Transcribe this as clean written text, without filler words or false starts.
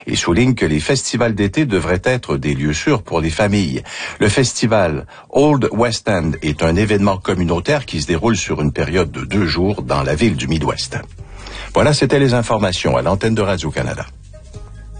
Il souligne que les festivals d'été devraient être des lieux sûrs pour les familles. Le festival Old West End est un événement communautaire qui se déroule sur une période de 2 jours dans la ville du Midwest. Voilà, c'était les informations à l'antenne de Radio-Canada.